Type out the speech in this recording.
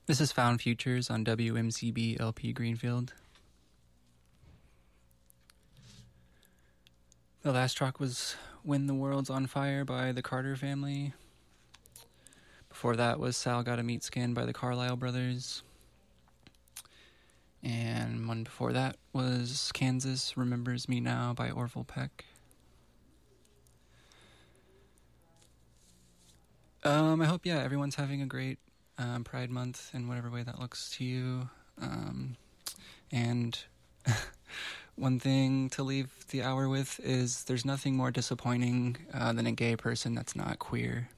This is Found Futures on WMCB LP Greenfield. The last track was When the World's on Fire by the Carter Family. Before that was Sal Got a Meat Skin by the Carlisle Brothers. And one before that was Kansas Remembers Me Now by Orville Peck. I hope, everyone's having a great Pride Month in whatever way that looks to you. And one thing to leave the hour with is there's nothing more disappointing than a gay person that's not queer.